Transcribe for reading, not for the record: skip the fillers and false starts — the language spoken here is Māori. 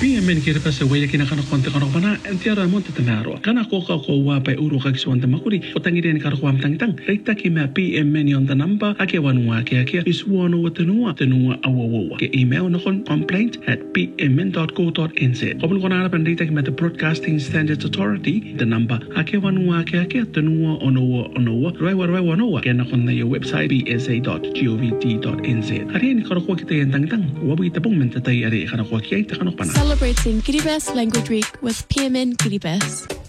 PMN kira pasa waya kina kana konte kana kana entiara monte tamaro kana koka ko wa pa uru ka kiswanta makuri otangire ni karo kwam tangtang reita ki ma PMN on the number ake wanua ake is wono watenua tenua awawa ke email no kon complaint@pmn.co.nz obun kona pan reita ki ma the Broadcasting Standards Authority the number ake wanua ake tenua onoa raiwa noa ke na kon na your website bsa.govt.nz ari ni karo ko kita tangtang wabi tapong menta tai ari kana ko kiai ta kana pana Celebrating Kiribati Language Week with PMN Kiribati.